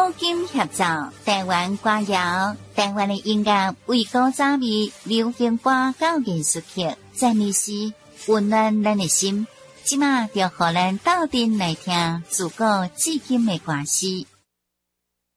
古今合奏，台湾歌谣，台湾的音乐为古早味流行歌到艺术剧，赞美诗温暖咱的心。即马就互咱斗阵来听自古至今的歌诗。